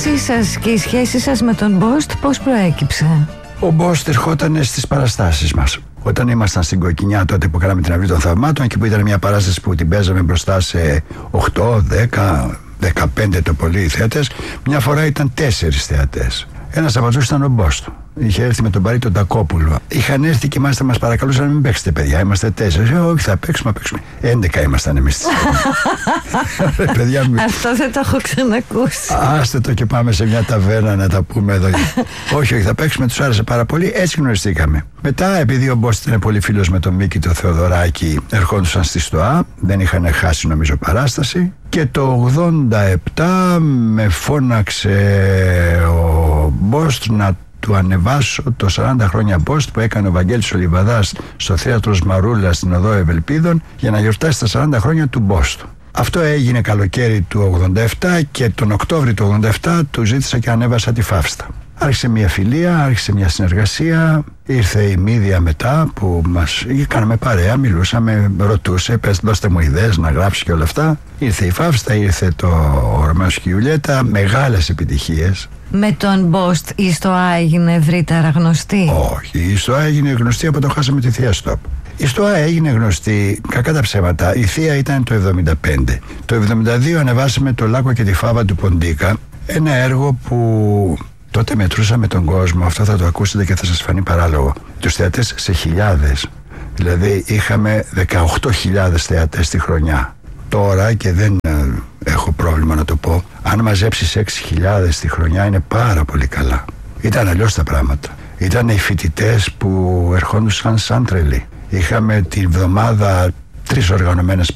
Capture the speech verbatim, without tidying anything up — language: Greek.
μαζί σας και η σχέση σας με τον Μπόστ πώς προέκυψε? Ο Μπόστ ερχόταν στις παραστάσεις μας. Όταν ήμασταν στην Κοκκινιά, τότε που κάναμε την Αυλή των Θαυμάτων, εκεί που ήταν μια παράσταση που την παίζαμε μπροστά σε οκτώ, δέκα, δεκαπέντε το πολύ θεατές, μια φορά ήταν τέσσερις θεατές. Ένας από αυτούς ήταν ο Μπόστ. Είχε έρθει με τον Παρή τον Τακόπουλο. Είχαν έρθει και μάλιστα μας παρακαλούσαν να μην παίξετε, παιδιά. Είμαστε τέσσερις. Ε, όχι, θα παίξουμε, θα παίξουμε. Έντεκα ήμασταν εμείς. Παιδιά, μη... Αυτό δεν το έχω ξανακούσει. Άστε το και πάμε σε μια ταβέρνα να τα πούμε εδώ. όχι, όχι, θα παίξουμε, τους άρεσε πάρα πολύ. Έτσι γνωριστήκαμε. Μετά, επειδή ο Μπόστ ήταν πολύ φίλος με τον Μίκη το Θεοδωράκη, ερχόντουσαν στη ΣΤΟΑ. Δεν είχαν χάσει, νομίζω, παράσταση. Και το ογδόντα επτά με φώναξε ο Μπόστ να του ανεβάσω το σαράντα χρόνια Μπόστ που έκανε ο Βαγγέλης ο Λιβαδάς στο θέατρο Σμαρούλα στην Οδό Ευελπίδων για να γιορτάσει τα σαράντα χρόνια του Μπόστ. Αυτό έγινε καλοκαίρι του ογδόντα επτά και τον Οκτώβρη του ογδόντα επτά του ζήτησα και ανέβασα τη Φαύστα. Άρχισε μια φιλία, άρχισε μια συνεργασία. Ήρθε η Μύδια μετά που μας κάναμε παρέα, μιλούσαμε, ρωτούσε, πες, δώστε μου ιδέες να γράψει και όλα αυτά. Ήρθε η Φαύστα, ήρθε το Ρωμαίος και η Ιουλιέτα, μεγάλες επιτυχίες. Με τον Μπόστ η ΣΤΟΑ έγινε ευρύτερα γνωστή? Όχι, η ΣΤΟΑ έγινε γνωστή από το χάσαμε τη Θεία Στόπ. Η ΣΤΟΑ έγινε γνωστή, κακά τα ψέματα, η Θεία ήταν το εβδομήντα πέντε. Το εβδομήντα δύο ανεβάσαμε το Λάκκο και τη Φάβα του Ποντίκα, ένα έργο που τότε μετρούσαμε τον κόσμο, αυτό θα το ακούσετε και θα σας φανεί παράλογο, τους θεατές σε χιλιάδες. Δηλαδή είχαμε δεκαοκτώ χιλιάδες θεατές τη χρονιά. Τώρα, και δεν ε, έχω πρόβλημα να το πω, αν μαζέψεις έξι χιλιάδες τη χρονιά είναι πάρα πολύ καλά. Ήταν αλλιώς τα πράγματα. Ήταν οι φοιτητές που ερχόντουσαν σαν τρελοί. Είχαμε τη βδομάδα τρεις οργανωμένες